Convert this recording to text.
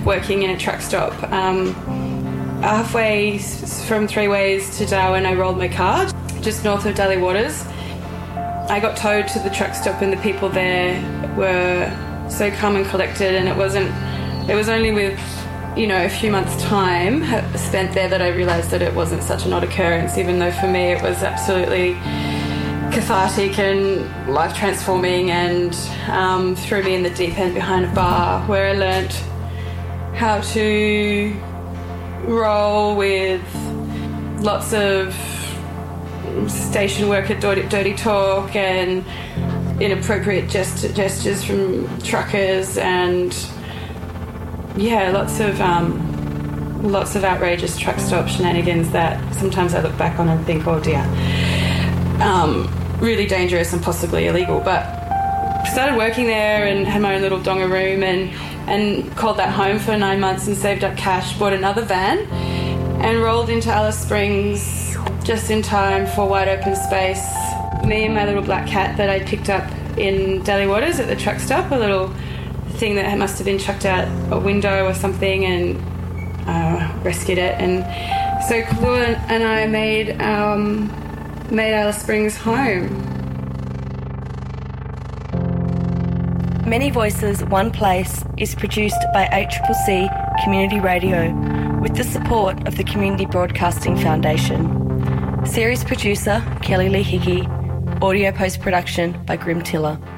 working in a truck stop. Halfway from Three Ways to Darwin, I rolled my car just north of Daly Waters. I got towed to the truck stop, and the people there were so calm and collected, and it was only with, you know, a few months' time spent there that I realised that it wasn't such an odd occurrence, even though for me it was absolutely cathartic and life-transforming, and threw me in the deep end behind a bar where I learnt how to roll with lots of station worker dirty talk and inappropriate gestures from truckers, and lots of outrageous truck stop shenanigans that sometimes I look back on and think, oh dear, really dangerous and possibly illegal. But started working there and had my own little donga room, and called that home for 9 months and saved up cash, bought another van and rolled into Alice Springs just in time for wide open space. Me and my little black cat that I picked up in Daly Waters at the truck stop, a little thing that must have been chucked out a window or something, and rescued it. And so Kalua and I made Alice Springs home. Many Voices, One Place is produced by ACCC Community Radio with the support of the Community Broadcasting Foundation. Series producer Kelly Lee Hickey. Audio post-production by Grim Tiller.